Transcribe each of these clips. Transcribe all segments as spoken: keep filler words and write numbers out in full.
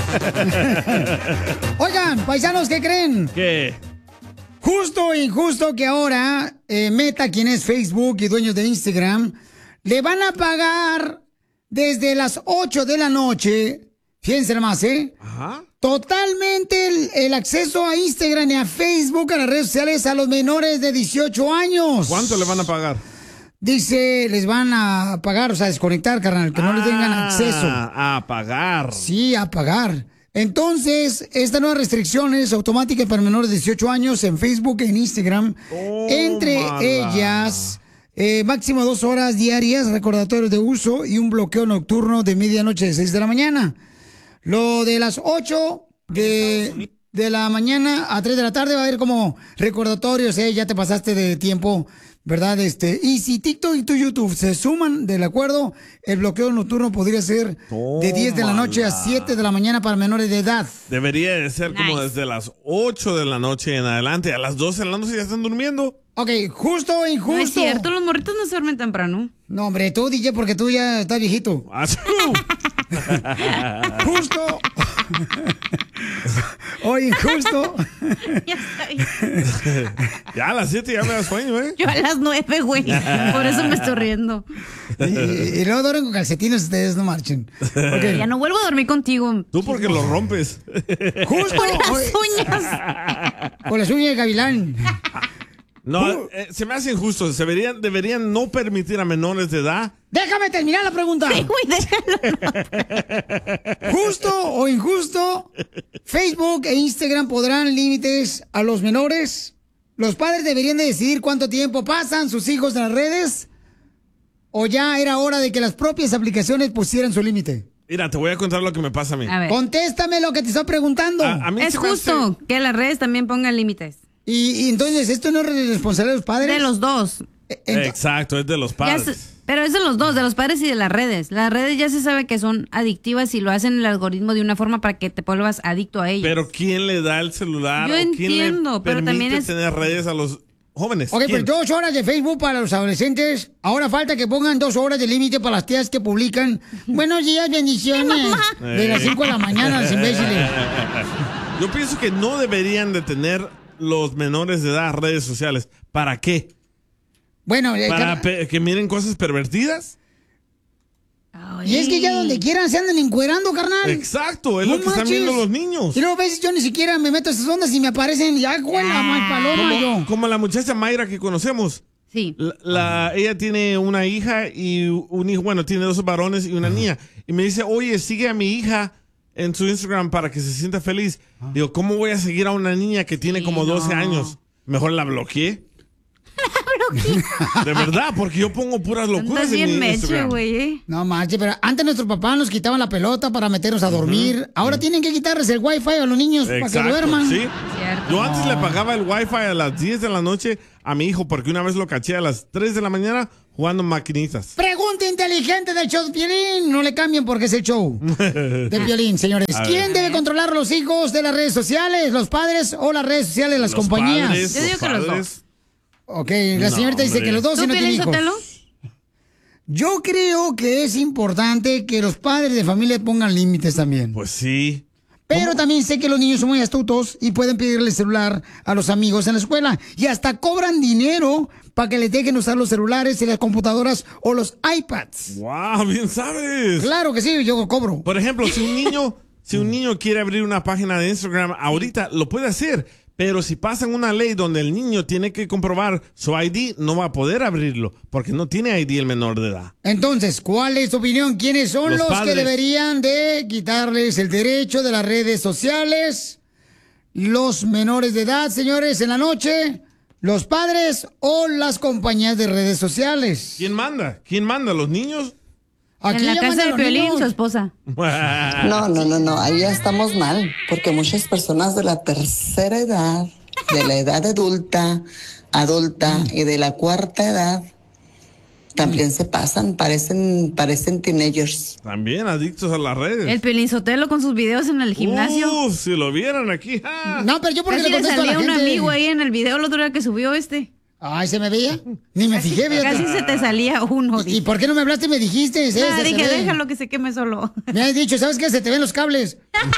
Oigan, paisanos, ¿qué creen? ¿Qué? Justo o injusto que ahora eh, Meta, quien es Facebook y dueño de Instagram, le van a pagar desde las ocho de la noche, fíjense nomás, ¿eh? Ajá. Totalmente el, el acceso a Instagram y a Facebook, a las redes sociales, a los menores de dieciocho años. ¿Cuánto le van a pagar? Dice, les van a pagar, o sea, desconectar, carnal, que no le tengan acceso. A pagar. Sí, a pagar. Entonces, esta nueva restricción es automática para menores de dieciocho años en Facebook e en Instagram. Oh, Entre mala. ellas, eh, máximo dos horas diarias, recordatorios de uso y un bloqueo nocturno de medianoche de seis de la mañana. Lo de las ocho de, de la mañana a tres de la tarde va a haber como recordatorios, eh, ya te pasaste de tiempo, ¿verdad? Este, y si TikTok y tu YouTube se suman del acuerdo, el bloqueo nocturno podría ser de diez de la noche a siete de la mañana para menores de edad. Debería de ser como Nice. desde las ocho de la noche en adelante. A las doce de la noche ya están durmiendo. Ok, justo o injusto. No es cierto, los morritos no se duermen temprano. No, hombre, tú, D J, porque tú ya estás viejito. Justo o injusto. Ya estoy. Ya a las siete ya me da sueño, ¿eh? Yo a las nueve, güey. Por eso me estoy riendo. Y, y luego duermen con calcetines ustedes, no marchen. Okay. Ya no vuelvo a dormir contigo. Tú porque lo rompes. Justo Con o, las uñas. con las uñas de gavilán. No, eh, se me hace injusto. Se deberían, deberían no permitir a menores de edad. Déjame terminar la pregunta. Sí, güey, déjalo. ¿Justo o injusto? ¿Facebook e Instagram podrán límites a los menores? ¿Los padres deberían de decidir cuánto tiempo pasan sus hijos en las redes? ¿O ya era hora de que las propias aplicaciones pusieran su límite? Mira, te voy a contar lo que me pasa a mí. A ver. Contéstame lo que te estoy preguntando. A- a mí Es se me hace- justo que las redes también pongan límites. Y, y entonces, ¿esto no es responsabilidad de los padres? De los dos. Eh, ento- Exacto, es de los Ya padres. se- pero es de los dos, de los padres y de las redes. Las redes ya se sabe que son adictivas y lo hacen el algoritmo de una forma para que te vuelvas adicto a ellas. Pero ¿quién le da el celular? Yo o quién entiendo, le pero permite también es- tener redes a los jóvenes? Ok, ¿Quién? pues dos horas de Facebook para los adolescentes. Ahora falta que pongan dos horas de límite para las tías que publican buenos días, bendiciones. De las cinco de la mañana, los imbéciles. Yo pienso que no deberían de tener los menores de edad redes sociales. ¿Para qué? Bueno, eh, ¿Para car- pe- que miren cosas pervertidas? y es que ya donde quieran se andan encuerando, carnal. Exacto, es No lo que están manches. viendo los niños. Y luego ves, yo ni siquiera me meto a esas ondas y me aparecen y ya, güey, la mal paloma yo. Como, como la muchacha Mayra que conocemos. Sí. La, la- ella tiene una hija y un hijo, bueno, tiene dos varones y una niña. Y me dice, oye, sigue a mi hija en su Instagram para que se sienta feliz. Digo, ¿cómo voy a seguir a una niña que tiene Sí, como doce no. años? Mejor la bloqueé. De verdad, porque yo pongo puras locuras Andas en bien mi meche, Instagram. güey, ¿eh? No manches, pero antes nuestros papás nos quitaban la pelota para meternos a dormir. Ahora tienen que quitarles el wifi a los niños para que Exacto, duerman. sí. Cierto. Yo antes le pagaba el wifi a las diez de la noche a mi hijo porque una vez lo caché a las tres de la mañana jugando maquinitas. Pregunta inteligente del show de Piolín. No le cambien porque es el show de Piolín, señores. A ¿Quién ver. debe controlar a los hijos de las redes sociales? ¿Los padres o las redes sociales, las Los compañías? padres, Yo digo los que los padres. Ok, la No, señorita dice hombre. que los dos ¿Tú, y no tiene Piolín hijos. Sotelo? Yo creo que es importante que los padres de familia pongan límites también. Pues sí. Pero también sé que los niños son muy astutos y pueden pedirle el celular a los amigos en la escuela. Y hasta cobran dinero para que les dejen usar los celulares y las computadoras o los iPads. Wow, bien sabes. Claro que sí, yo cobro. Por ejemplo, si un niño, si un niño quiere abrir una página de Instagram ahorita, lo puede hacer. Pero si pasan una ley donde el niño tiene que comprobar su I D, no va a poder abrirlo, porque no tiene I D el menor de edad. Entonces, ¿cuál es tu opinión? ¿Quiénes son Los los, que padres. deberían de quitarles el derecho de las redes sociales? ¿Los menores de edad, señores, en la noche? ¿Los padres o las compañías de redes sociales? ¿Quién manda? ¿Quién manda? ¿Los niños? Aquí En la ya casa mandan de los Piolín, niños. su esposa. No, no, no, no, ahí ya estamos mal, porque muchas personas de la tercera edad, de la edad adulta, adulta y de la cuarta edad también se pasan, parecen, parecen teenagers. También adictos a las redes. El Piolín Sotelo con sus videos en el gimnasio. Uh, si lo vieran aquí. ¡ah! No, pero yo porque Casi le le contesto a la salía un gente. amigo ahí en el video el otro día que subió este. Ay, ¿se me veía? Ni me fijé, fíjate. Casi se te salía uno. ¿Y, ¿Y por qué no me hablaste y me dijiste? ¿Eh? Ah, dije, déjalo que se queme solo. Me has dicho, ¿sabes qué? Se te ven los cables.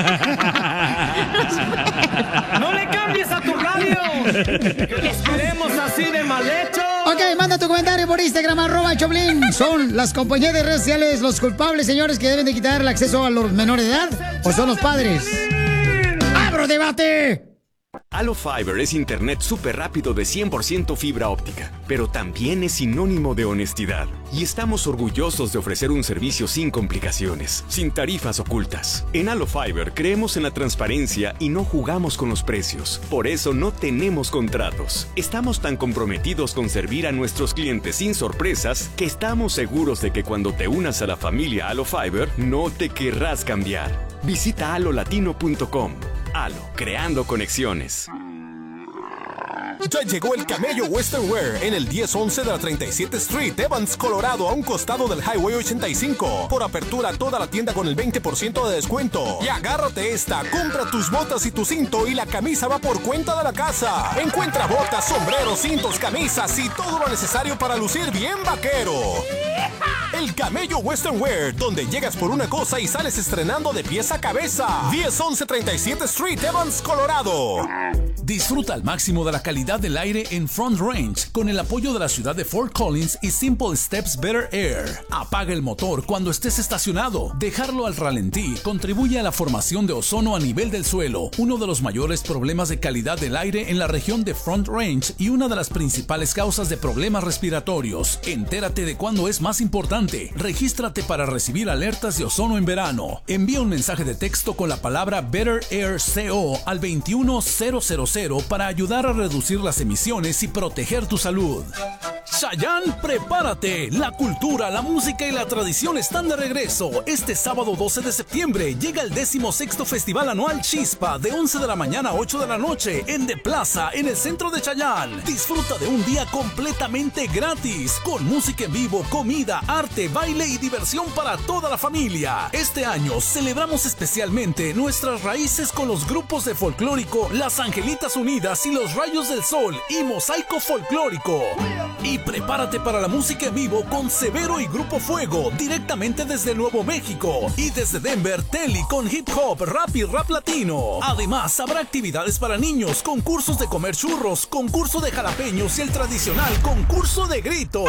¡No le cambies a tu radio! ¡Les queremos así de mal hecho! Ok, manda tu comentario por Instagram, arroba Choplin. ¿Son las compañías de redes sociales los culpables, señores, que deben de quitar el acceso a los menores de edad? ¿O son los padres? ¡Abro debate! Halo Fiber es internet súper rápido de cien por ciento fibra óptica, pero también es sinónimo de honestidad. Y estamos orgullosos de ofrecer un servicio sin complicaciones, sin tarifas ocultas. En Halo Fiber creemos en la transparencia y no jugamos con los precios. Por eso no tenemos contratos. Estamos tan comprometidos con servir a nuestros clientes sin sorpresas que estamos seguros de que cuando te unas a la familia Halo Fiber no te querrás cambiar. Visita halo latino punto com. Halo, creando conexiones. Ya llegó el Camello Western Wear en el diez once de la treinta y siete Street, Evans, Colorado, a un costado del Highway ochenta y cinco. Por apertura toda la tienda con el veinte por ciento de descuento. Y agárrate esta, compra tus botas y tu cinto y la camisa va por cuenta de la casa. Encuentra botas, sombreros, cintos, camisas y todo lo necesario para lucir bien vaquero. El Camello Western Wear, donde llegas por una cosa y sales estrenando de pies a cabeza. diez once treinta y siete Street, Evans, Colorado. Disfruta al máximo de la calidad del aire en Front Range con el apoyo de la ciudad de Fort Collins y Simple Steps Better Air. Apaga el motor cuando estés estacionado. Dejarlo al ralentí contribuye a la formación de ozono a nivel del suelo, uno de los mayores problemas de calidad del aire en la región de Front Range y una de las principales causas de problemas respiratorios. Entérate de cuándo es más importante. Regístrate para recibir alertas de ozono en verano. Envía un mensaje de texto con la palabra Better Air C O al veintiuno mil para ayudar a reducir las emisiones y proteger tu salud. Chayanne, prepárate. La cultura, la música y la tradición están de regreso. Este sábado doce de septiembre llega el decimosexto Festival Anual Chispa de once de la mañana a ocho de la noche en The Plaza, en el centro de Chayanne. Disfruta de un día completamente gratis, con música en vivo, comida, arte, baile y diversión para toda la familia. Este año celebramos especialmente nuestras raíces con los grupos de folclórico Las Angelitas Unidas y Los Rayos del Sol y Mosaico Folclórico. Y prepárate para la música en vivo con Severo y Grupo Fuego, directamente desde Nuevo México. Y desde Denver, Telly con hip hop, rap y rap latino. Además, habrá actividades para niños, concursos de comer churros, concurso de jalapeños y el tradicional concurso de grito.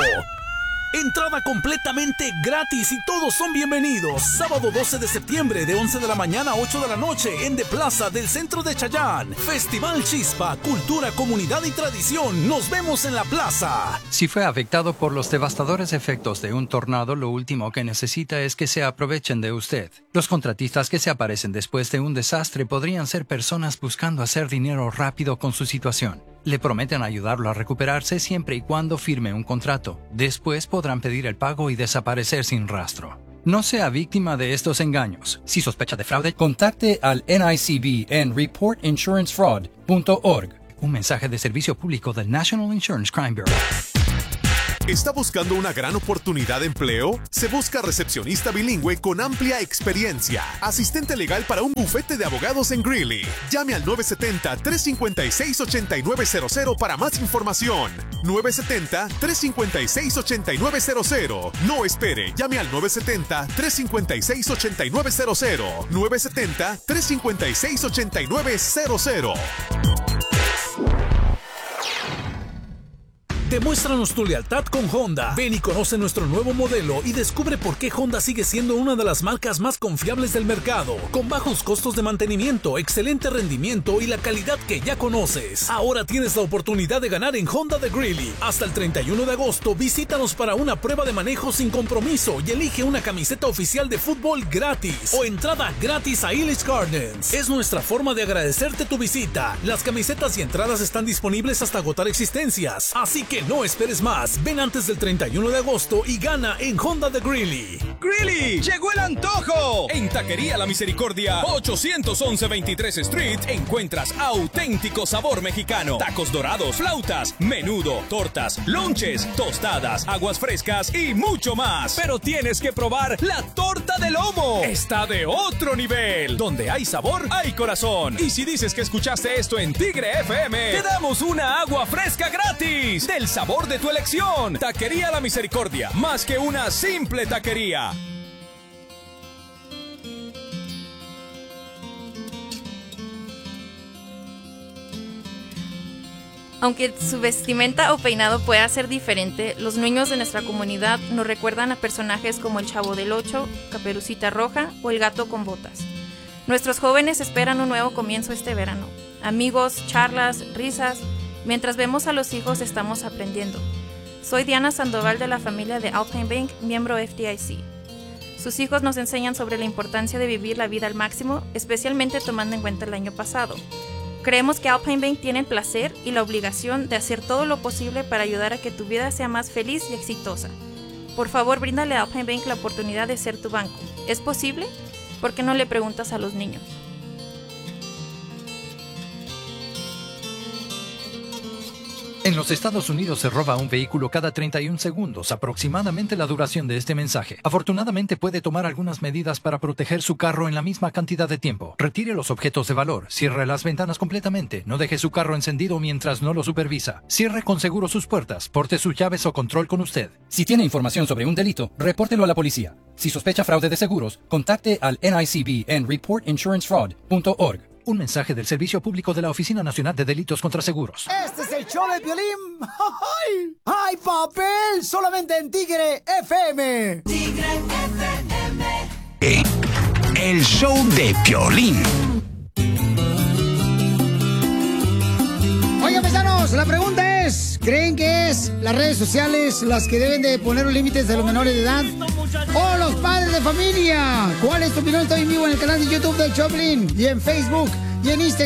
Entrada completamente gratis y todos son bienvenidos. Sábado doce de septiembre de once de la mañana a ocho de la noche en The Plaza del centro de Chayanne. Festival Chispa, cultura, comunidad y tradición. Nos vemos en la plaza. Si fue afectado por los devastadores efectos de un tornado, lo último que necesita es que se aprovechen de usted. Los contratistas que se aparecen después de un desastre podrían ser personas buscando hacer dinero rápido con su situación. Le prometen ayudarlo a recuperarse siempre y cuando firme un contrato. Después podrán pedir el pago y desaparecer sin rastro. No sea víctima de estos engaños. Si sospecha de fraude, contacte al N I C B en report insurance fraud punto org. Un mensaje de servicio público del National Insurance Crime Bureau. ¿Está buscando una gran oportunidad de empleo? Se busca recepcionista bilingüe con amplia experiencia. Asistente legal para un bufete de abogados en Greeley. Llame al nueve siete cero, tres cinco seis, ocho nueve cero cero para más información. nueve siete cero, tres cinco seis, ocho nueve cero cero. No espere, llame al nueve siete cero, tres cinco seis, ocho nueve cero cero. nueve siete cero, tres cinco seis, ocho nueve cero cero. Demuéstranos tu lealtad con Honda. Ven y conoce nuestro nuevo modelo y descubre por qué Honda sigue siendo una de las marcas más confiables del mercado, con bajos costos de mantenimiento, excelente rendimiento y la calidad que ya conoces. Ahora tienes la oportunidad de ganar en Honda de Greeley. Hasta el treinta y uno de agosto, visítanos para una prueba de manejo sin compromiso y elige una camiseta oficial de fútbol gratis o entrada gratis a Illich Gardens. Es nuestra forma de agradecerte tu visita. Las camisetas y entradas están disponibles hasta agotar existencias, así que no esperes más. Ven antes del treinta y uno de agosto y gana en Honda de Greeley. ¡Greeley! ¡Llegó el antojo! En Taquería La Misericordia, ochocientos once veintitrés Street, encuentras auténtico sabor mexicano. Tacos dorados, flautas, menudo, tortas, lonches, tostadas, aguas frescas y mucho más. Pero tienes que probar la torta de lomo. Está de otro nivel. Donde hay sabor, hay corazón. Y si dices que escuchaste esto en Tigre F M, te damos una agua fresca gratis del el sabor de tu elección. Taquería La Misericordia, más que una simple taquería. Aunque su vestimenta o peinado pueda ser diferente, los niños de nuestra comunidad nos recuerdan a personajes como el Chavo del Ocho, Caperucita Roja o el Gato con Botas. Nuestros jóvenes esperan un nuevo comienzo este verano. Amigos, charlas, risas. Mientras vemos a los hijos estamos aprendiendo. Soy Diana Sandoval de la familia de Alpine Bank, miembro F D I C. Sus hijos nos enseñan sobre la importancia de vivir la vida al máximo, especialmente tomando en cuenta el año pasado. Creemos que Alpine Bank tiene el placer y la obligación de hacer todo lo posible para ayudar a que tu vida sea más feliz y exitosa. Por favor, bríndale a Alpine Bank la oportunidad de ser tu banco. ¿Es posible? ¿Por qué no le preguntas a los niños? En los Estados Unidos se roba un vehículo cada treinta y un segundos, aproximadamente la duración de este mensaje. Afortunadamente puede tomar algunas medidas para proteger su carro en la misma cantidad de tiempo. Retire los objetos de valor, cierre las ventanas completamente, no deje su carro encendido mientras no lo supervisa. Cierre con seguro sus puertas, porte sus llaves o control con usted. Si tiene información sobre un delito, repórtelo a la policía. Si sospecha fraude de seguros, contacte al N I C B en report insurance fraud punto org. Un mensaje del Servicio Público de la Oficina Nacional de Delitos contra Seguros. Este es el show de Piolín. ¡Ay! ¡Ay, papel! Solamente en Tigre F M. Tigre F M. El show de Piolín. Oigan, paisanos, la pregunta es, ¿creen que es las redes sociales las que deben de poner los límites de los menores de edad o los padres de familia? ¿Cuál es tu opinión? Estoy en vivo en el canal de YouTube del Choplin y en Facebook y en Instagram.